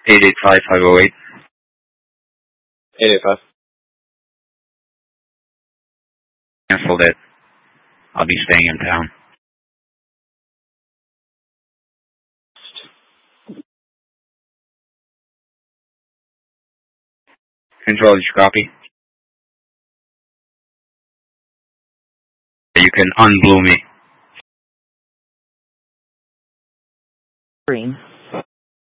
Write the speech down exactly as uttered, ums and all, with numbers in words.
eight eight five, five oh eight. eight eight five. Canceled it. I'll be staying in town. Control, did you copy? You can unblue me. Green.